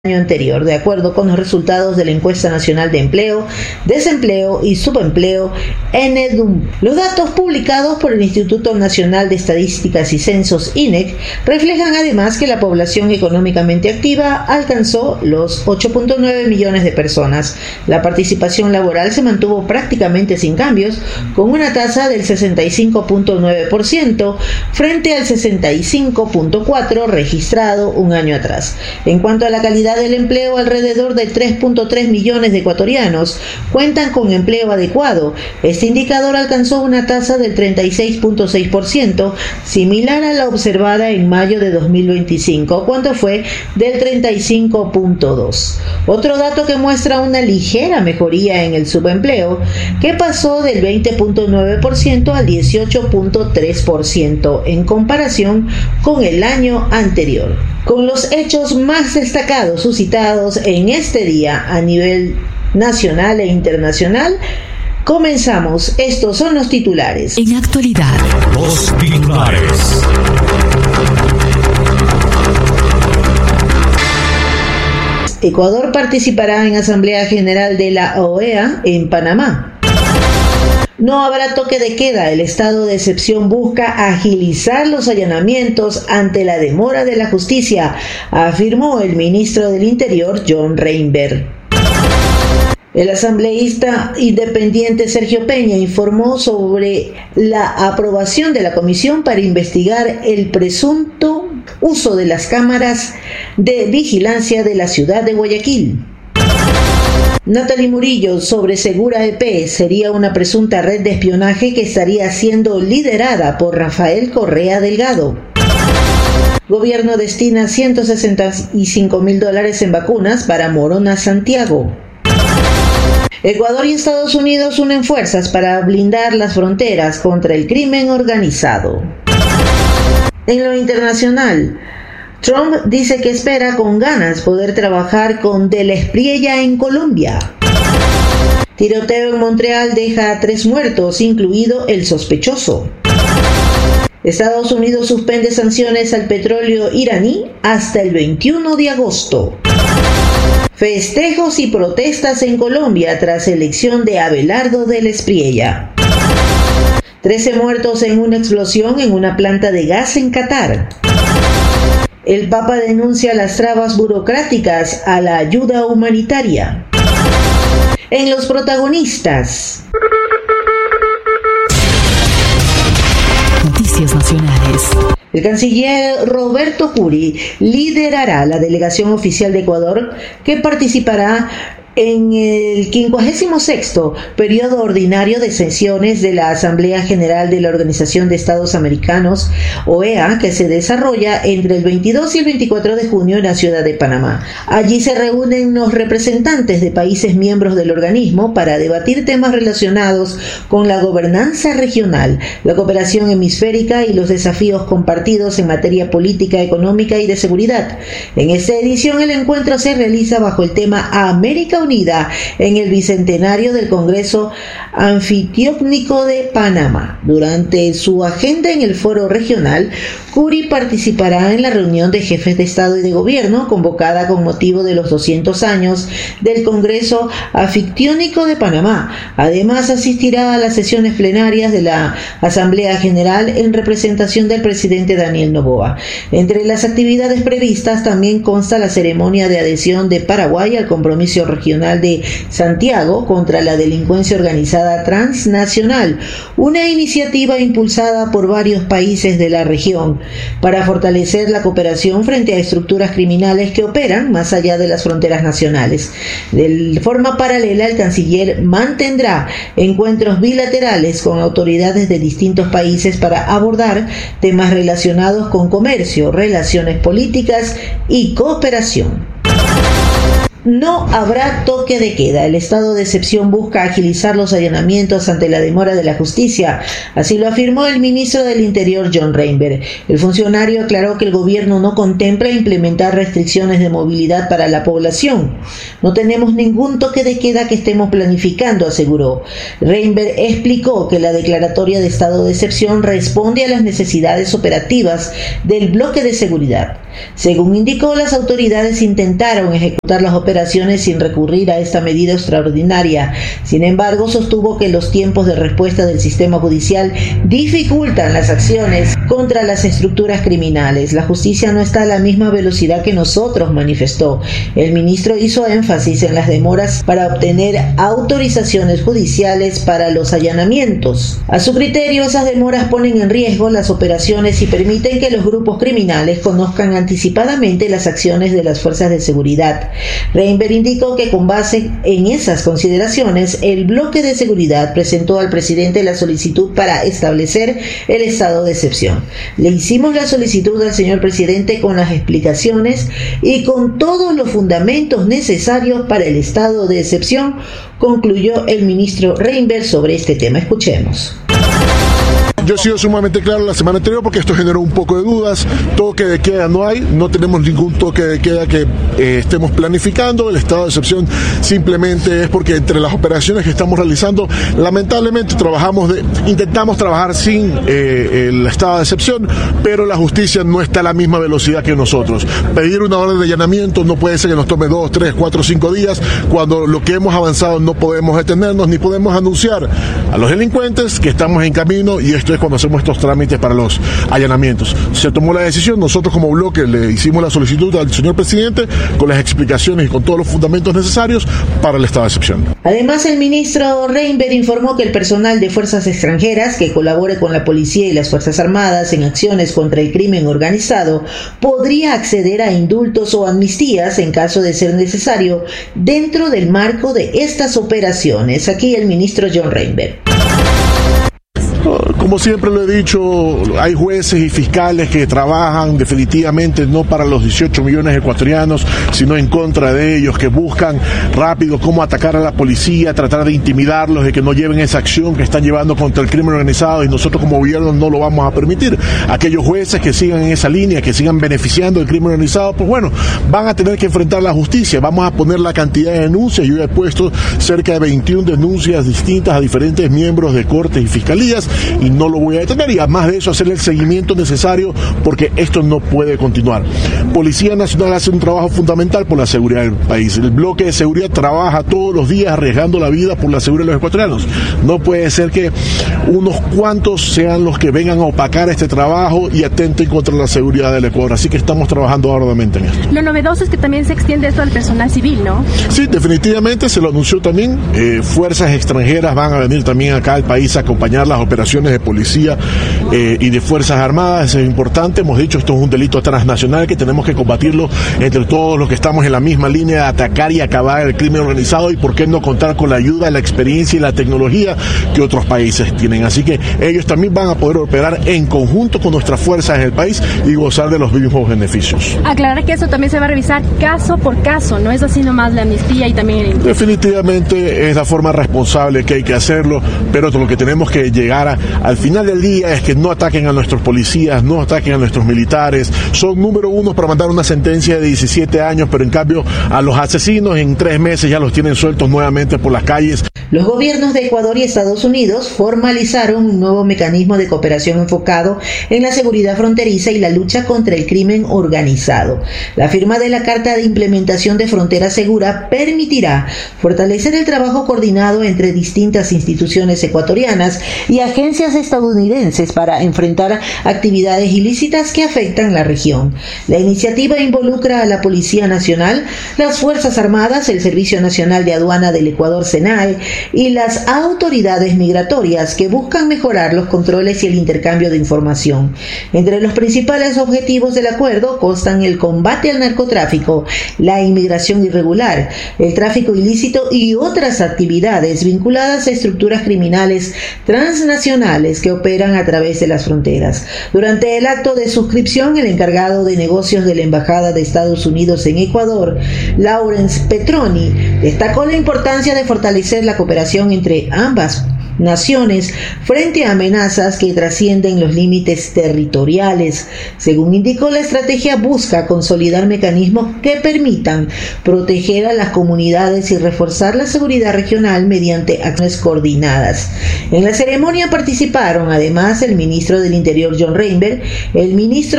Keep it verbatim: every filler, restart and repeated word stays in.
año anterior, de acuerdo con los resultados de la Encuesta Nacional de Empleo, Desempleo y Subempleo, ENEDUM. Los datos publicados por el Instituto Nacional de Estadísticas y Censos, I N E C, reflejan además que la población económicamente activa alcanzó los ocho punto nueve millones de personas. La participación laboral se mantuvo prácticamente sin cambios, con una tasa del sesenta y cinco punto nueve por ciento frente al sesenta y cinco punto cuatro por ciento registrado un año atrás. En cuanto a la calidad del empleo, alrededor de tres punto tres millones de ecuatorianos cuentan con empleo adecuado. Este indicador alcanzó una tasa del treinta y seis punto seis por ciento, similar a la observada en mayo de dos mil veinticinco, cuando fue del treinta y cinco punto dos por ciento. Otro dato que muestra una ligera mejoría en el subempleo, que pasó del veinte punto nueve por ciento al dieciocho punto tres por ciento en comparación con el año anterior. Con los hechos más destacados suscitados en este día a nivel nacional e internacional, comenzamos. Estos son los titulares. En actualidad, los titulares. Ecuador participará en Asamblea General de la O E A en Panamá. No habrá toque de queda. El estado de excepción busca agilizar los allanamientos ante la demora de la justicia, afirmó el ministro del Interior, John Reinberg. El asambleísta independiente Sergio Peña informó sobre la aprobación de la comisión para investigar el presunto uso de las cámaras de vigilancia de la ciudad de Guayaquil. Natalie Murillo sobre Segura E P: sería una presunta red de espionaje que estaría siendo liderada por Rafael Correa Delgado. Gobierno destina ciento sesenta y cinco mil dólares en vacunas para Morona Santiago. Ecuador y Estados Unidos unen fuerzas para blindar las fronteras contra el crimen organizado. En lo internacional, Trump dice que espera con ganas poder trabajar con De la Espriella en Colombia. Tiroteo en Montreal deja a tres muertos, incluido el sospechoso. Estados Unidos suspende sanciones al petróleo iraní hasta el veintiuno de agosto. Festejos y protestas en Colombia tras elección de Abelardo de la Espriella. trece muertos en una explosión en una planta de gas en Qatar. El Papa denuncia las trabas burocráticas a la ayuda humanitaria. En los protagonistas. Noticias nacionales. El canciller Roberto Curi liderará la delegación oficial de Ecuador, que participará en el quincuagésimo sexto periodo ordinario de sesiones de la Asamblea General de la Organización de Estados Americanos, O E A, que se desarrolla entre el veintidós y el veinticuatro de junio en la ciudad de Panamá. Allí se reúnen los representantes de países miembros del organismo para debatir temas relacionados con la gobernanza regional, la cooperación hemisférica y los desafíos compartidos en materia política, económica y de seguridad. En esta edición, el encuentro se realiza bajo el tema América Unida en el bicentenario del Congreso Anfitriónico de Panamá. Durante su agenda en el foro regional, Curi participará en la reunión de jefes de Estado y de Gobierno convocada con motivo de los doscientos años del Congreso Anfitriónico de Panamá. Además, asistirá a las sesiones plenarias de la Asamblea General en representación del presidente Daniel Noboa. Entre las actividades previstas también consta la ceremonia de adhesión de Paraguay al compromiso regional de Santiago contra la delincuencia organizada transnacional, una iniciativa impulsada por varios países de la región para fortalecer la cooperación frente a estructuras criminales que operan más allá de las fronteras nacionales. De forma paralela, el canciller mantendrá encuentros bilaterales con autoridades de distintos países para abordar temas relacionados con comercio, relaciones políticas y cooperación. No habrá toque de queda. El estado de excepción busca agilizar los allanamientos ante la demora de la justicia. Así lo afirmó el ministro del Interior, John Reinberg. El funcionario aclaró que el gobierno no contempla implementar restricciones de movilidad para la población. No tenemos ningún toque de queda que estemos planificando, aseguró. Reinberg explicó que la declaratoria de estado de excepción responde a las necesidades operativas del bloque de seguridad. Según indicó, las autoridades intentaron ejecutar las operaciones sin recurrir a esta medida extraordinaria. Sin embargo, sostuvo que los tiempos de respuesta del sistema judicial dificultan las acciones contra las estructuras criminales. La justicia no está a la misma velocidad que nosotros, manifestó. El ministro hizo énfasis en las demoras para obtener autorizaciones judiciales para los allanamientos. A su criterio, esas demoras ponen en riesgo las operaciones y permiten que los grupos criminales conozcan anticipadamente las acciones de las fuerzas de seguridad. Reinberg indicó que con base en esas consideraciones, el bloque de seguridad presentó al presidente la solicitud para establecer el estado de excepción. Le hicimos la solicitud al señor presidente con las explicaciones y con todos los fundamentos necesarios para el estado de excepción, concluyó el ministro Reinberg sobre este tema. Escuchemos. Yo he sido sumamente claro la semana anterior porque esto generó un poco de dudas. Toque de queda no hay, no tenemos ningún toque de queda que eh, estemos planificando. El estado de excepción simplemente es porque entre las operaciones que estamos realizando, lamentablemente trabajamos de, intentamos trabajar sin eh, el estado de excepción, pero la justicia no está a la misma velocidad que nosotros. Pedir una orden de allanamiento no puede ser que nos tome dos, tres, cuatro, cinco días, cuando lo que hemos avanzado no podemos detenernos ni podemos anunciar a los delincuentes que estamos en camino, y esto es cuando hacemos estos trámites para los allanamientos. Se tomó la decisión, nosotros como bloque le hicimos la solicitud al señor presidente con las explicaciones y con todos los fundamentos necesarios para el estado de excepción. Además, el ministro Reinberg informó que el personal de fuerzas extranjeras que colabore con la policía y las Fuerzas Armadas en acciones contra el crimen organizado podría acceder a indultos o amnistías en caso de ser necesario dentro del marco de estas operaciones. Aquí el ministro John Reinberg. Como siempre lo he dicho, hay jueces y fiscales que trabajan definitivamente no para los dieciocho millones de ecuatorianos, sino en contra de ellos, que buscan rápido cómo atacar a la policía, tratar de intimidarlos, de que no lleven esa acción que están llevando contra el crimen organizado, y nosotros como gobierno no lo vamos a permitir. Aquellos jueces que sigan en esa línea, que sigan beneficiando el crimen organizado, pues bueno, van a tener que enfrentar la justicia. Vamos a poner la cantidad de denuncias. Yo he puesto cerca de veintiuna denuncias distintas a diferentes miembros de cortes y fiscalías, y no lo voy a detener, y además de eso hacer el seguimiento necesario, porque esto no puede continuar. Policía Nacional hace un trabajo fundamental por la seguridad del país. El bloque de seguridad trabaja todos los días arriesgando la vida por la seguridad de los ecuatorianos. No puede ser que unos cuantos sean los que vengan a opacar este trabajo y atenten contra la seguridad del Ecuador, así que estamos trabajando arduamente en esto. Lo novedoso es que también se extiende esto al personal civil, ¿no? Sí, definitivamente se lo anunció también. Eh, fuerzas extranjeras van a venir también acá al país a acompañar las operaciones de policía eh, y de Fuerzas Armadas. Eso es importante. Hemos dicho, esto es un delito transnacional que tenemos que combatirlo entre todos los que estamos en la misma línea de atacar y acabar el crimen organizado, y por qué no contar con la ayuda, la experiencia y la tecnología que otros países tienen. Así que ellos también van a poder operar en conjunto con nuestras fuerzas en el país y gozar de los mismos beneficios. Aclarar que eso también se va a revisar caso por caso, no es así nomás la amnistía y también el indulto. Definitivamente es la forma responsable que hay que hacerlo, pero lo que tenemos que llegar a, al final del día es que no ataquen a nuestros policías, no ataquen a nuestros militares. Son número uno para mandar una sentencia de diecisiete años, pero en cambio a los asesinos en tres meses ya los tienen sueltos nuevamente por las calles. Los gobiernos de Ecuador y Estados Unidos formalizaron un nuevo mecanismo de cooperación enfocado en la seguridad fronteriza y la lucha contra el crimen organizado. La firma de la Carta de Implementación de Frontera Segura permitirá fortalecer el trabajo coordinado entre distintas instituciones ecuatorianas y agencias estadounidenses para enfrentar actividades ilícitas que afectan la región. La iniciativa involucra a la Policía Nacional, las Fuerzas Armadas, el Servicio Nacional de Aduana del Ecuador, SENAE, y las autoridades migratorias, que buscan mejorar los controles y el intercambio de información. Entre los principales objetivos del acuerdo constan el combate al narcotráfico, la inmigración irregular, el tráfico ilícito y otras actividades vinculadas a estructuras criminales transnacionales que operan a través de las fronteras. Durante el acto de suscripción, el encargado de negocios de la Embajada de Estados Unidos en Ecuador, Lawrence Petroni, destacó la importancia de fortalecer la cooperación entre ambas naciones frente a amenazas que trascienden los límites territoriales. Según indicó, la estrategia busca consolidar mecanismos que permitan proteger a las comunidades y reforzar la seguridad regional mediante acciones coordinadas. En la ceremonia participaron además el ministro del Interior John Reinberg, el ministro